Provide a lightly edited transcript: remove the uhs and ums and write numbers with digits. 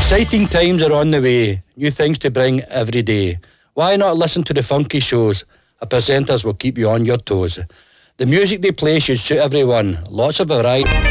Exciting times are on the way, new things to bring every day. Why not listen to the funky shows? Our presenters will keep you on your toes. The music they play should suit everyone, lots of variety.